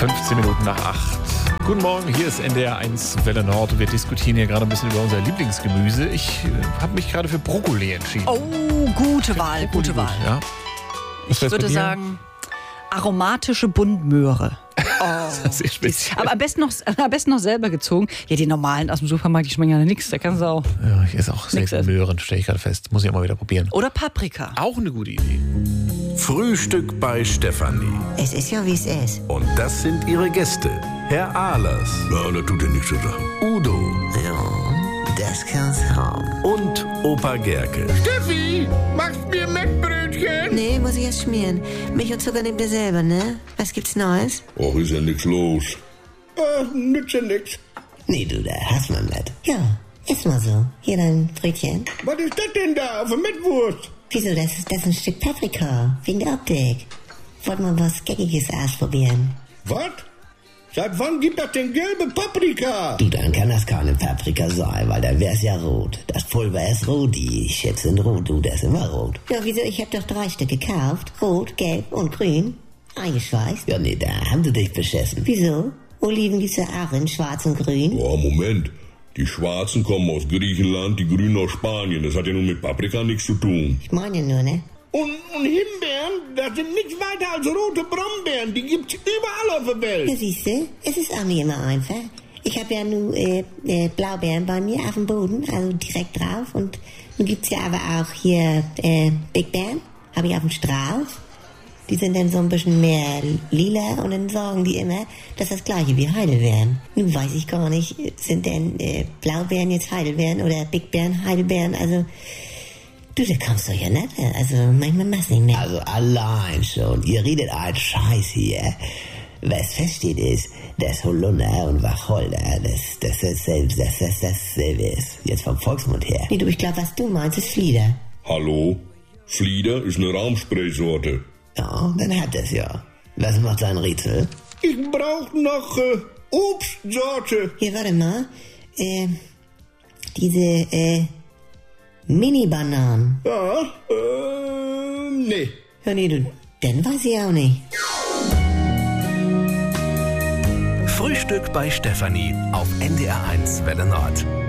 15 Minuten nach 8. Guten Morgen, hier ist NDR 1 Welle Nord. Wir diskutieren hier gerade ein bisschen über unser Lieblingsgemüse. Ich habe mich gerade für Brokkoli entschieden. Oh, gute Wahl, gute Wahl. Ja. Ich würde sagen, aromatische Buntmöhre. Oh, das ist speziell. Aber am besten noch selber gezogen. Ja, die normalen aus dem Supermarkt, die schmecken ja nichts. Da kannst du auch. Ja, ich esse auch selten Möhren, stelle ich gerade fest. Muss ich auch mal wieder probieren. Oder Paprika. Auch eine gute Idee. Frühstück bei Stefanie. Es ist ja, wie es ist. Und das sind ihre Gäste. Herr Ahlers. Ja, das tut dir nichts zu sagen. Udo. Ja, das kann's haben. Und Opa Gerke. Steffi, machst mir Mettbrötchen? Nee, muss ich erst schmieren. Milch und Zucker nehmt ihr selber, ne? Was gibt's Neues? Och, ist ja nix los. Nützt ja nix. Nee, du, da hast man was. Ja, ist mal so. Hier dein Brötchen. Was ist das denn da auf der Mettwurst? Wieso, das ist ein Stück Paprika. Wegen der Optik. Wollt mal was Geckiges ausprobieren. Was? Seit wann gibt das denn gelbe Paprika? Du, dann kann das keine Paprika sein, weil dann wär's ja rot. Das Pulver ist rot, die Chips sind rot, du, das ist immer rot. Ja, wieso? Ich hab doch 3 Stück gekauft. Rot, gelb und grün. Eingeschweißt. Ja, nee, da haben sie dich beschissen. Wieso? Oliven gibt's ja auch in schwarz und grün. Oh, Moment. Die Schwarzen kommen aus Griechenland, die Grünen aus Spanien. Das hat ja nun mit Paprika nichts zu tun. Ich meine ja nur, ne? Und Himbeeren, das sind nichts weiter als rote Brombeeren. Die gibt's überall auf der Welt. Ja, siehste, es ist auch nicht immer einfach. Ich habe ja nur Blaubeeren bei mir auf dem Boden, also direkt drauf. Und nun gibt's ja aber auch hier Big Beeren, habe ich auf dem Strauch. Die sind dann so ein bisschen mehr lila und dann sagen die immer, das ist das gleiche wie Heidelbeeren. Nun weiß ich gar nicht, sind denn Blaubeeren jetzt Heidelbeeren oder Big Beeren Heidelbeeren, also... Du, da kommst du ja nicht. Also manchmal machst du nicht mehr. Also allein schon, ihr redet einen Scheiß hier. Was feststeht ist, dass Holunder und Wacholder, das ist selbst, dasselbe ist. Jetzt vom Volksmund her. Nee, du, ich glaube, was du meinst, ist Flieder. Hallo? Flieder ist eine Raumspraysorte. Ja, dann hat das ja. Was macht sein Rätsel? Ich brauch noch Obstsorte. Hier, warte mal. Diese, Mini-Bananen. Ja, nee. Ja, nee, du, dann weiß ich auch nicht. Frühstück bei Stefanie auf NDR 1 Welle Nord.